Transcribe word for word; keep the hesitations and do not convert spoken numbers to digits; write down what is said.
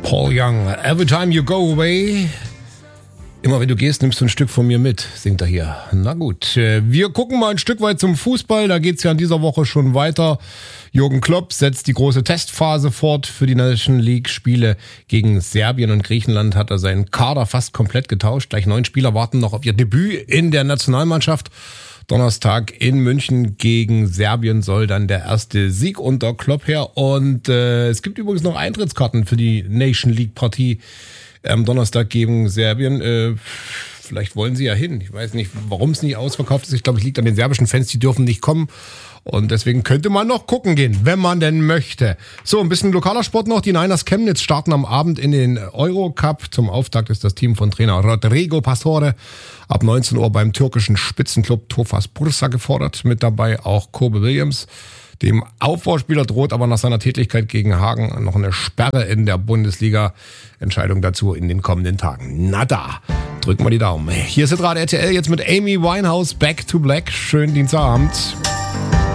Paul Young, Every Time You Go Away. Immer wenn du gehst, nimmst du ein Stück von mir mit, singt er hier. Na gut, wir gucken mal ein Stück weit zum Fußball. Da geht's ja in dieser Woche schon weiter. Jürgen Klopp setzt die große Testphase fort für die Nation League Spiele gegen Serbien und Griechenland. Hat er seinen Kader fast komplett getauscht. Gleich neun Spieler warten noch auf ihr Debüt in der Nationalmannschaft. Donnerstag in München gegen Serbien soll dann der erste Sieg unter Klopp her. Und äh, es gibt übrigens noch Eintrittskarten für die Nation League Partie am Donnerstag gegen Serbien. Äh, vielleicht wollen sie ja hin. Ich weiß nicht, warum es nicht ausverkauft ist. Ich glaube, es liegt an den serbischen Fans, die dürfen nicht kommen. Und deswegen könnte man noch gucken gehen, wenn man denn möchte. So, ein bisschen lokaler Sport noch. Die Niners Chemnitz starten am Abend in den Eurocup. Zum Auftakt ist das Team von Trainer Rodrigo Pastore ab neunzehn Uhr beim türkischen Spitzenclub Tofaş Bursa gefordert. Mit dabei auch Kobe Williams. Dem Aufbauspieler droht aber nach seiner Tätigkeit gegen Hagen noch eine Sperre in der Bundesliga. Entscheidung dazu in den kommenden Tagen. Na da, drücken wir die Daumen. Hier ist Hitradio R T L jetzt mit Amy Winehouse, Back to Black. Schönen Dienstagabend.